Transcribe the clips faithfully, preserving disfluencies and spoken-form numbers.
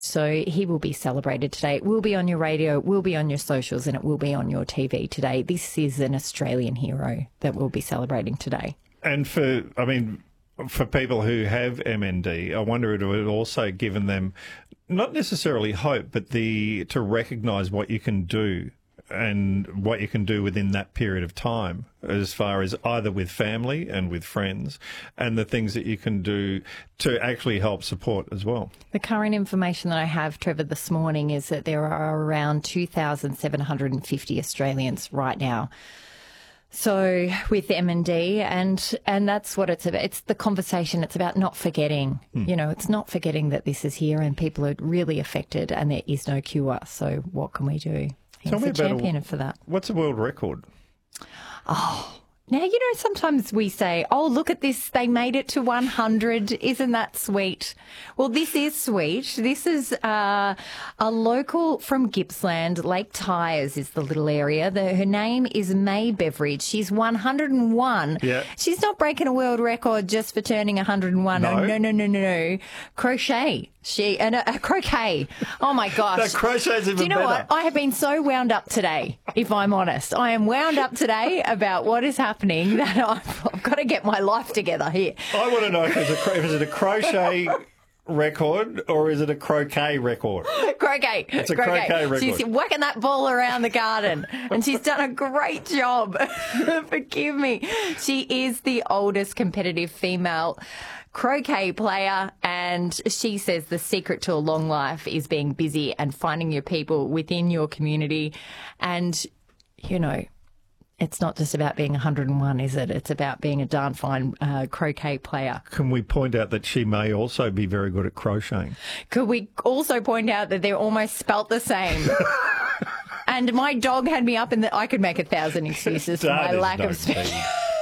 So he will be celebrated today. It will be on your radio, it will be on your socials, and it will be on your T V today. This is an Australian hero that we'll be celebrating today. And for, I mean, for people who have M N D, I wonder if it would also given them not necessarily hope, but the to recognise what you can do and what you can do within that period of time as far as either with family and with friends and the things that you can do to actually help support as well. The current information that I have, Trevor, this morning is that there are around two thousand seven hundred fifty Australians right now. So with M N D, and and that's what it's about. It's the conversation. It's about not forgetting. Hmm. You know, it's not forgetting that this is here and people are really affected and there is no cure. So what can we do? He's a champion a, for that. What's a world record? Oh, now, you know, sometimes we say, oh, look at this, they made it to one hundred. Isn't that sweet? Well, this is sweet. This is uh, a local from Gippsland. Lake Tyers is the little area. The, her name is May Beveridge. She's one hundred and one. Yeah. She's not breaking a world record just for turning one hundred and one. No, oh, no, no, no, no, no. Crochet. She and a, a croquet. Oh my gosh! That crochet's even Do you know better. what? I have been so wound up today. If I'm honest, I am wound up today about what is happening that I've, I've got to get my life together here. I want to know if it's a, is it a crochet record or is it a croquet record? Croquet. It's a croquet, croquet record. She's whacking that ball around the garden and she's done a great job. Forgive me. She is the oldest competitive female croquet player, and she says the secret to a long life is being busy and finding your people within your community. And, you know, it's not just about being one hundred and one, is it? It's about being a darn fine uh, croquet player. Can we point out that she may also be very good at crocheting? Could we also point out that they're almost spelt the same? And my dog had me up in the... I could make a thousand excuses for my lack no of speed.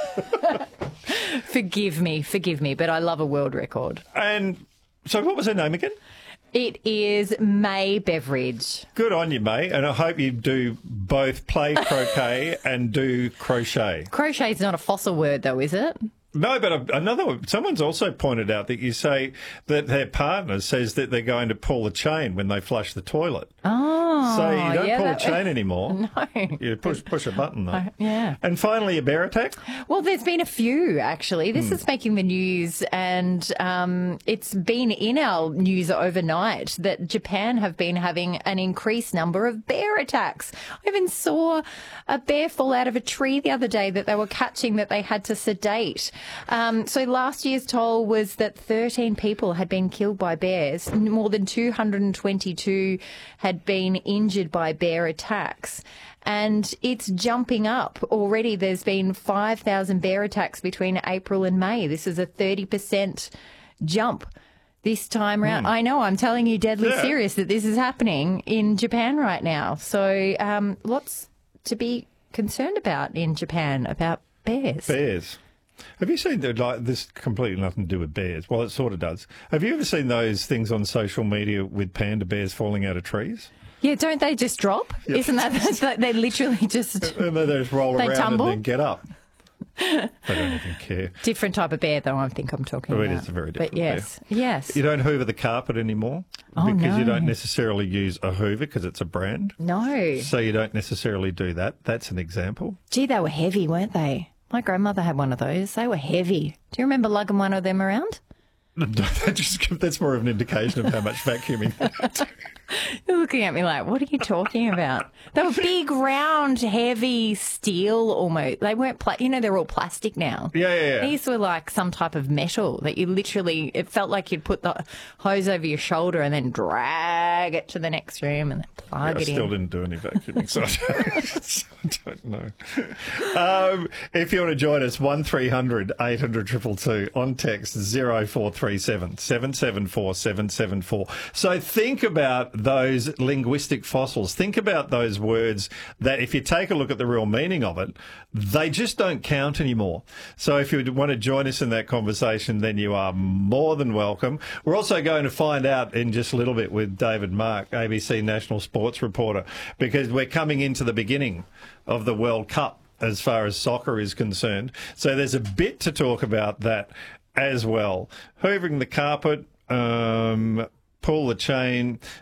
Forgive me, forgive me, but I love a world record. And so what was her name again? It is May Beveridge. Good on you, May, and I hope you do both play croquet and do crochet. Crochet is not a fossil word, though, is it? No, but another one, someone's also pointed out that you say that their partner says that they're going to pull the chain when they flush the toilet. Oh, so you don't yeah, pull that... a chain anymore. No. You push push a button, though. Uh, yeah. And finally, a bear attack? Well, there's been a few, actually. This hmm. is making the news, and um, it's been in our news overnight that Japan have been having an increased number of bear attacks. I even saw a bear fall out of a tree the other day that they were catching that they had to sedate. Um, so last year's toll was that thirteen people had been killed by bears. More than two hundred twenty-two had been injured by bear attacks. And it's jumping up. Already there's been five thousand bear attacks between April and May. This is a thirty percent jump this time round. Mm. I know, I'm telling you deadly yeah. serious that this is happening in Japan right now. So um, lots to be concerned about in Japan about bears. Bears. Have you seen, the, like, this completely nothing to do with bears? Well, it sort of does. Have you ever seen those things on social media with panda bears falling out of trees? Yeah, don't they just drop? Yep. Isn't that, that's like they literally just... And they just roll they around tumble? and then get up. They don't even care. Different type of bear, though, I think I'm talking oh, about. It is a very different but yes, bear. Yes. You don't hoover the carpet anymore oh, because no. you don't necessarily use a hoover because it's a brand. No. So you don't necessarily do that. That's an example. Gee, they were heavy, weren't they? My grandmother had one of those. They were heavy. Do you remember lugging one of them around? No, that just, that's more of an indication of how much vacuuming they do. You're looking at me like, what are you talking about? They were big, round, heavy steel almost. They weren't, pla- you know, they're all plastic now. Yeah, yeah, yeah. These were like some type of metal that you literally, it felt like you'd put the hose over your shoulder and then drag it to the next room and then plug yeah, it in. I still didn't do any vacuuming, so I don't know. Um, if you want to join us, one three hundred eight hundred two two two on text zero four three seven seven seven four seven seven four. So think about those linguistic fossils. Think about those words that if you take a look at the real meaning of it, they just don't count anymore. So if you want to join us in that conversation, then you are more than welcome. We're also going to find out in just a little bit with David Mark, A B C national sports reporter, because we're coming into the beginning of the World Cup as far as soccer is concerned. So there's a bit to talk about that as well. Hoovering the carpet, um... pull the chain,